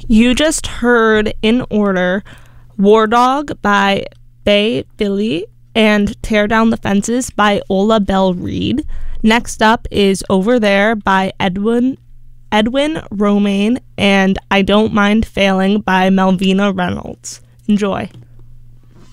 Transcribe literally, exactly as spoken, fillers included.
You just heard in order War Dog by Bay Billy and Tear Down the Fences by Ola Bell Reed. Next up is Over There by Edwin Edwin Romaine and I Don't Mind Failing by Melvina Reynolds. Enjoy.